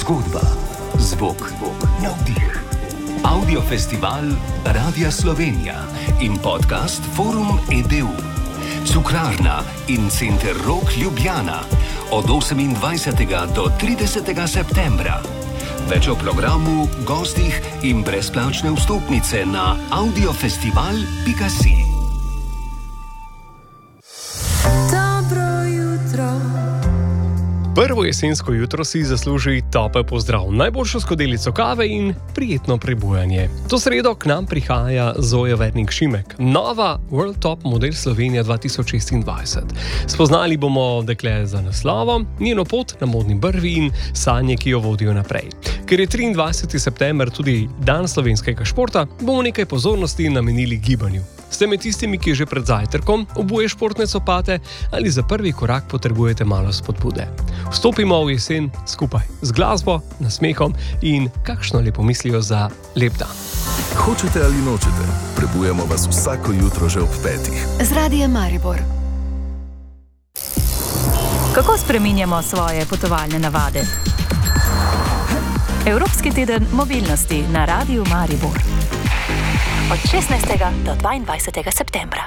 Zgodba, zvok, navdih. Audiofestival Radia Slovenija in podcast Forum EDU. Cukrarna in Center Rok Ljubljana od 28. do 30. septembra. Več o programu, gostih in brezplačne vstopnice na audiofestival.si. Prvo jesensko jutro si zasluži topel pozdrav, najboljšo skodelico kave in prijetno prebujanje. To sredo k nam prihaja Zoja Vernik Šimek, nova World Top model Slovenija 2026. Spoznali bomo dekle za naslovom, njeno pot na modni brvi in sanje, ki jo vodijo naprej. Ker je 23. september tudi dan slovenskega športa, bomo nekaj pozornosti namenili gibanju. Ste med tistimi, ki že pred zajtrkom obuje športne copate ali za prvi korak potrebujete malo spodbude. Vstopimo v jesen skupaj z glasbo, nasmehom in kakšno lepo mislijo za lep dan. Hočete ali nočete, prebujamo vas vsako jutro že ob 5. Z Radiem Maribor. Kako spreminjamo svoje potovalne navade? Evropski teden mobilnosti na Radiu Maribor. Od 16. do 22. septembra.